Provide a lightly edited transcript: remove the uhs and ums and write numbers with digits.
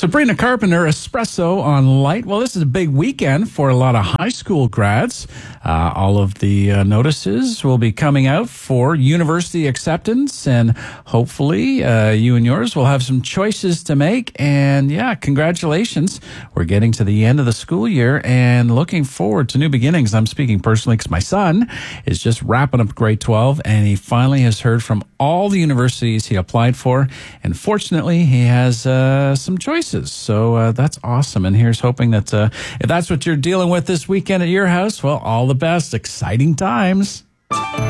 Sabrina Carpenter, Espresso on Light. Well, this is a big weekend for a lot of high school grads. All of the notices will be coming out for university acceptance, and hopefully you and yours will have some choices to make. And yeah, congratulations. We're getting to the end of the school year and looking forward to new beginnings. I'm speaking personally because my son is just wrapping up grade 12, and he finally has heard from all the universities he applied for. And fortunately, he has some choices. So that's awesome. And here's hoping that if that's what you're dealing with this weekend at your house, well, all the best. Exciting times.